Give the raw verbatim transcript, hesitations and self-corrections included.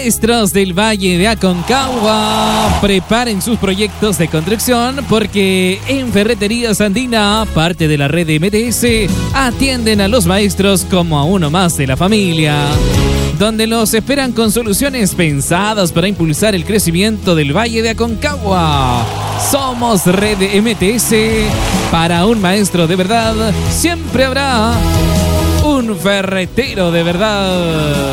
Maestros del Valle de Aconcagua, preparen sus proyectos de construcción porque en Ferreterías Andina, parte de la red de M T S, atienden a los maestros como a uno más de la familia, donde los esperan con soluciones pensadas para impulsar el crecimiento del Valle de Aconcagua. Somos Red M T S. Para un maestro de verdad, siempre habrá un ferretero de verdad.